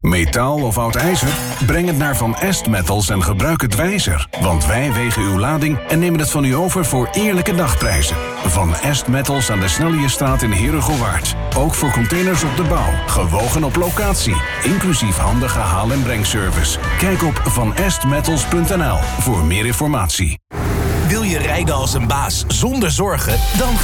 Metaal of oud ijzer? Breng het naar Van Est Metals en gebruik het wijzer. Want wij wegen uw lading en nemen het van u over voor eerlijke dagprijzen. Van Est Metals aan de Snelliestraat in Herugelwaard. Ook voor containers op de bouw. Gewogen op locatie. Inclusief handige haal- en brengservice. Kijk op vanestmetals.nl voor meer informatie. Wil je rijden als een baas zonder zorgen? Dan